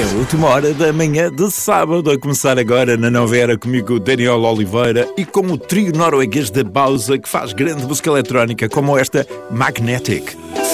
a última hora da manhã de sábado, a começar agora na Nova Era comigo, Daniel Oliveira, e com o trio norueguês da Bausa, que faz grande música eletrónica, como esta Magnetic.